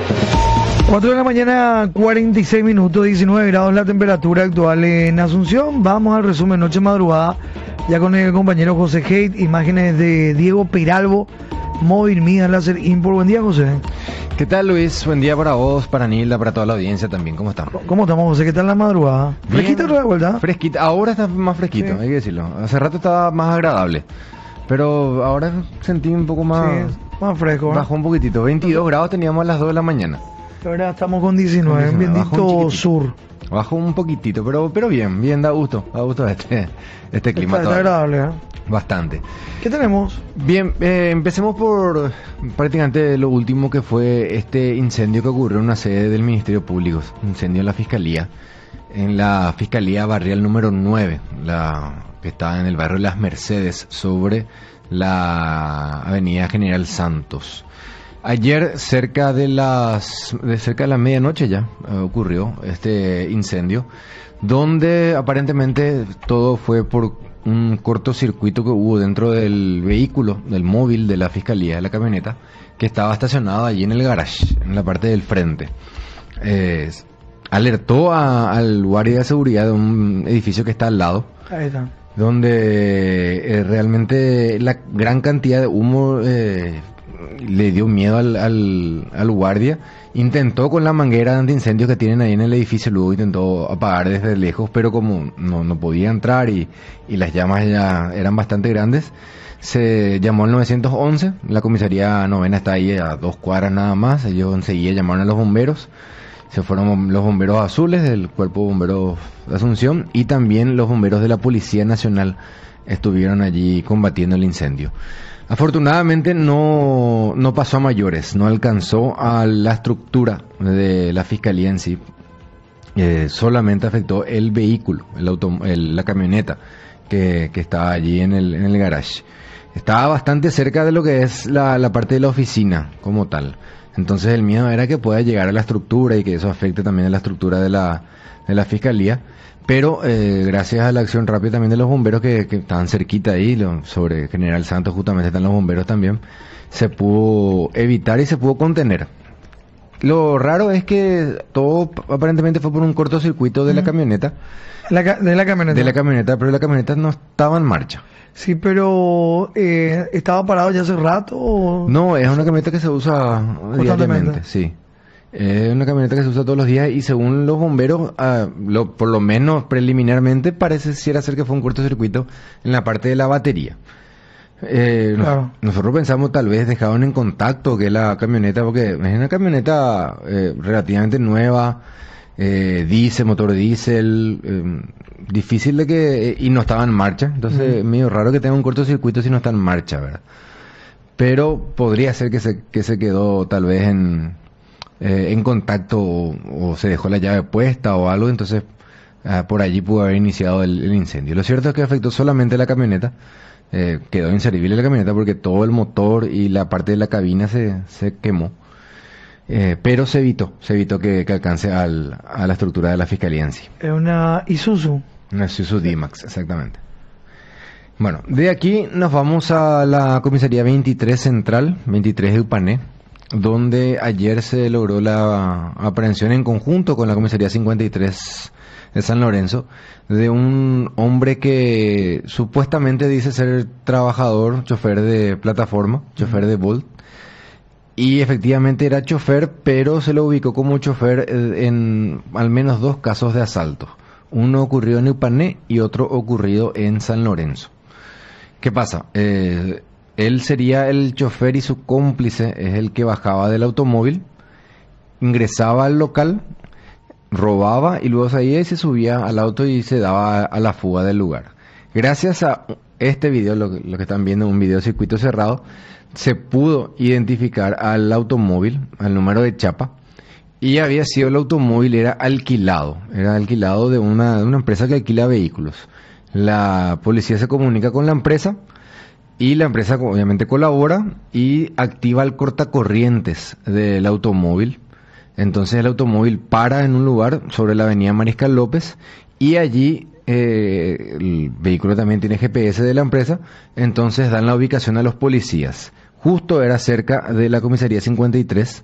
4 de la mañana, 46 minutos, 19 grados la temperatura actual en Asunción. Vamos al resumen noche madrugada, ya con el compañero José Haidt, imágenes de Diego Peralvo, Móvil Mida Láser Import. Buen día, José. ¿Qué tal, Luis? Buen día para vos, para Nilda, para toda la audiencia también. ¿Cómo estamos? ¿Cómo estamos, José? ¿Qué tal la madrugada? Bien. ¿Fresquita otra vez, verdad? Fresquita. Ahora está más fresquito, Sí. hay que decirlo. Hace rato estaba más agradable. Pero ahora sentí un poco más... Sí, más fresco, ¿verdad? Bajó un poquitito. 22 grados teníamos a las 2 de la mañana. Ahora estamos con 19, en 19, bajó un bendito chiquitito. sur. Bajó un poquitito, pero bien, da gusto este clima. Está todavía. agradable, ¿eh? Bastante. ¿Qué tenemos? Bien, empecemos por prácticamente lo último, que fue este incendio que ocurrió en una sede del Ministerio Público, incendio en la Fiscalía Barrial número 9, la que está en el barrio de Las Mercedes, sobre la Avenida General Santos. Ayer, cerca de la medianoche ya, ocurrió este incendio, donde aparentemente todo fue por un cortocircuito que hubo dentro del vehículo, del móvil de la Fiscalía, de la camioneta, que estaba estacionado allí en el garage, en la parte del frente. Alertó al guardia de seguridad de un edificio que está al lado, Ahí está. donde realmente la gran cantidad de humo le dio miedo al guardia. Intentó con la manguera de antiincendios que tienen ahí en el edificio, luego intentó apagar desde lejos, pero como no podía entrar y las llamas ya eran bastante grandes, se llamó al 911, la comisaría novena está ahí a 2 cuadras nada más. Ellos enseguida llamaron a los bomberos, se fueron los bomberos azules del Cuerpo de Bomberos de Asunción, y también los bomberos de la Policía Nacional estuvieron allí combatiendo el incendio. Afortunadamente no pasó a mayores, no alcanzó a la estructura de la Fiscalía en sí, solamente afectó el vehículo, la camioneta que estaba allí en el garage. Estaba bastante cerca de lo que es la parte de la oficina como tal, entonces el miedo era que pueda llegar a la estructura y que eso afecte también a la estructura de la Fiscalía. Pero gracias a la acción rápida también de los bomberos que estaban cerquita ahí, sobre General Santos justamente están los bomberos también, se pudo evitar y se pudo contener. Lo raro es que todo aparentemente fue por un cortocircuito de la camioneta. De la camioneta. De la camioneta, pero la camioneta no estaba en marcha. Sí, pero ¿estaba parado ya hace rato? ¿O? No, es una camioneta que se usa diariamente, sí. Es una camioneta que se usa todos los días y según los bomberos, por lo menos preliminarmente, parece ser que fue un cortocircuito en la parte de la batería. Claro. Nosotros pensamos tal vez dejaron en contacto que la camioneta, porque es una camioneta relativamente nueva, motor diésel, difícil de que... y no estaba en marcha, entonces medio raro que tenga un cortocircuito si no está en marcha, ¿verdad? Pero podría ser que se quedó tal vez en contacto o se dejó la llave puesta o algo, entonces por allí pudo haber iniciado el incendio. Lo cierto es que afectó solamente la camioneta, quedó inservible la camioneta porque todo el motor y la parte de la cabina se quemó, pero se evitó que alcance a la estructura de la Fiscalía en sí. Es una Isuzu. Una Isuzu D-Max, exactamente. Bueno, de aquí nos vamos a la comisaría 23 Central, 23 de Upané, donde ayer se logró la aprehensión en conjunto con la comisaría 53 de San Lorenzo de un hombre que supuestamente dice ser trabajador, chofer de plataforma, chofer de Bolt, y efectivamente era chofer, pero se lo ubicó como chofer en al menos 2 casos de asalto. Uno ocurrió en Upané y otro ocurrido en San Lorenzo. ¿Qué pasa? Él sería el chofer y su cómplice es el que bajaba del automóvil, ingresaba al local, robaba y luego salía y se subía al auto y se daba a la fuga del lugar. Gracias a este video, lo que están viendo, un video circuito cerrado, se pudo identificar al automóvil, al número de chapa, y había sido el automóvil, era alquilado de una empresa que alquila vehículos. La policía se comunica con la empresa y la empresa obviamente colabora y activa el cortacorrientes del automóvil. Entonces el automóvil para en un lugar sobre la avenida Mariscal López y allí el vehículo también tiene GPS de la empresa, entonces dan la ubicación a los policías. Justo era cerca de la comisaría 53